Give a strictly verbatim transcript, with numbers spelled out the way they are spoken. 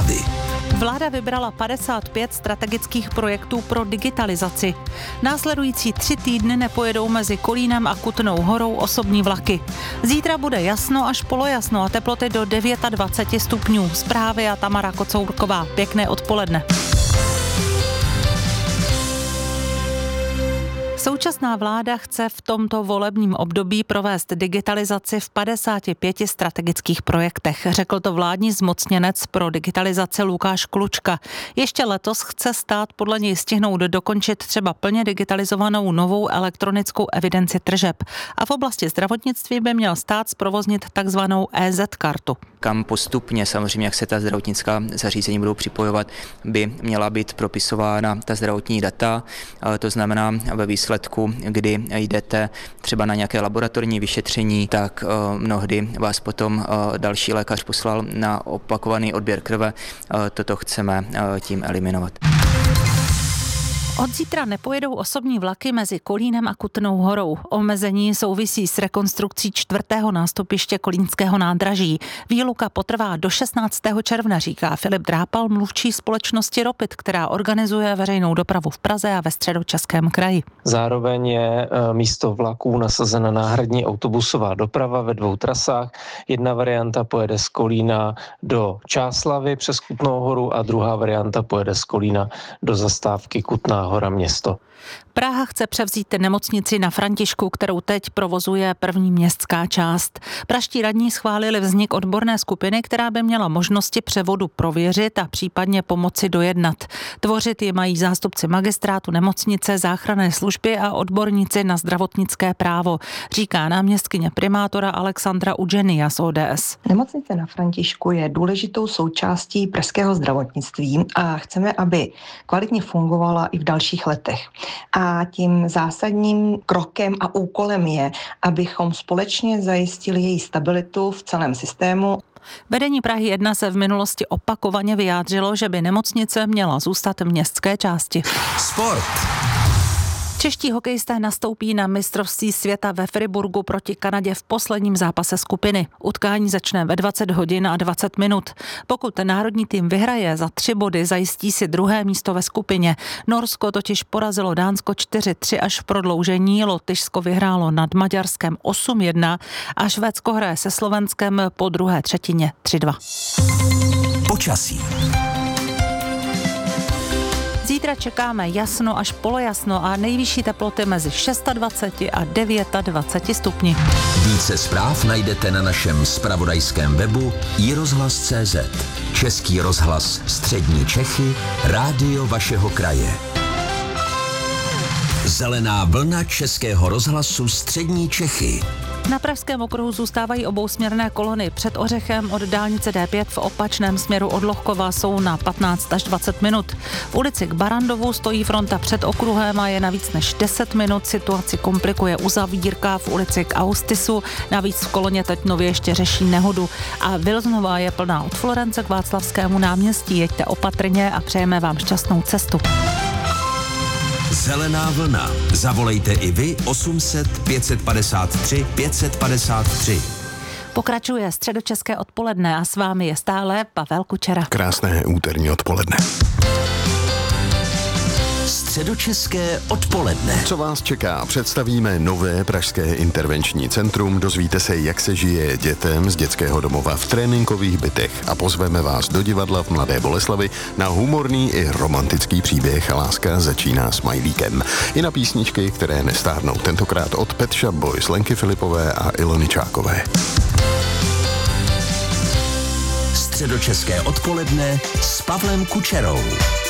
zprávy. Vláda vybrala padesát pět strategických projektů pro digitalizaci. Následující tři týdny nepojedou mezi Kolínem a Kutnou Horou osobní vlaky. Zítra bude jasno až polojasno a teploty do dvacet devět stupňů. Zprávy a Tamara Kocourková. Pěkné odpoledne. Současná vláda chce v tomto volebním období provést digitalizaci v padesáti pěti strategických projektech, řekl to vládní zmocněnec pro digitalizaci Lukáš Klučka. Ještě letos chce stát podle něj stihnout dokončit třeba plně digitalizovanou novou elektronickou evidenci tržeb. A v oblasti zdravotnictví by měl stát zprovoznit takzvanou é zet kartu. Kam postupně, samozřejmě, jak se ta zdravotnická zařízení budou připojovat, by měla být propisována ta zdravotní data. To znamená ve výsledku, kdy jdete třeba na nějaké laboratorní vyšetření, tak mnohdy vás potom další lékař poslal na opakovaný odběr krve. Toto chceme tím eliminovat. Od zítra nepojedou osobní vlaky mezi Kolínem a Kutnou Horou. Omezení souvisí s rekonstrukcí čtvrtého nástupiště kolínského nádraží. Výluka potrvá do šestnáctého června, říká Filip Drápal, mluvčí společnosti Ropit, která organizuje veřejnou dopravu v Praze a ve Středočeském kraji. Zároveň je místo vlaků nasazena náhradní autobusová doprava ve dvou trasách. Jedna varianta pojede z Kolína do Čáslavy přes Kutnou Horu a druhá varianta pojede z Kolína do zastávky Kutná Hora město. Praha chce převzít nemocnici na Františku, kterou teď provozuje první městská část. Pražští radní schválili vznik odborné skupiny, která by měla možnosti převodu prověřit a případně pomoci dojednat. Tvořit ji mají zástupci magistrátu nemocnice, záchranné služby a odborníci na zdravotnické právo, říká náměstkyně primátora Alexandra Udženia z ó dé es. Nemocnice na Františku je důležitou součástí pražského zdravotnictví a chceme, aby kvalitně fungovala i v dalších letech. A tím zásadním krokem a úkolem je, abychom společně zajistili její stabilitu v celém systému. Vedení Prahy jedna se v minulosti opakovaně vyjádřilo, že by nemocnice měla zůstat v městské části. Sport. Čeští hokejisté nastoupí na mistrovství světa ve Friburgu proti Kanadě v posledním zápase skupiny. Utkání začne ve dvacet hodin a dvacet minut. Pokud ten národní tým vyhraje, za tři body zajistí si druhé místo ve skupině. Norsko totiž porazilo Dánsko čtyři tři až v prodloužení, Lotyšsko vyhrálo nad Maďarskem osm jedna a Švédsko hraje se Slovenskem po druhé třetině tři dva. Počasí. Zítra čekáme jasno až polojasno a nejvyšší teploty mezi dvacet šest a dvacet devět stupni. Více zpráv najdete na našem zpravodajském webu i rozhlas tečka cé zet. Český rozhlas Střední Čechy, rádio vašeho kraje. Zelená vlna Českého rozhlasu Střední Čechy. Na Pražském okruhu zůstávají obousměrné kolony. Před Ořechem od dálnice dé pět v opačném směru od Lohkova jsou na patnáct až dvacet minut. V ulici k Barandovu stojí fronta před okruhem a je na víc než deset minut. Situaci komplikuje uzavírka v ulici k Austisu. Navíc v koloně teď nově ještě řeší nehodu. A Vilznová je plná od Florence k Václavskému náměstí. Jeďte opatrně a přejeme vám šťastnou cestu. Zelená vlna. Zavolejte i vy osm set pět padesát tři pět padesát tři. Pokračuje Středočeské odpoledne a s vámi je stále Pavel Kučera. Krásné úterní odpoledne. Středočeské odpoledne. Co vás čeká? Představíme nové pražské intervenční centrum, dozvíte se, jak se žije dětem z dětského domova v tréninkových bytech a pozveme vás do divadla v Mladé Boleslavi na humorný i romantický příběh Láska začíná smajlíkem. I na písničky, které nestárnou, tentokrát od Pet Shop Boys, Lenky Filipové a Ilony Čákové. Středočeské odpoledne s Pavlem Kučerou.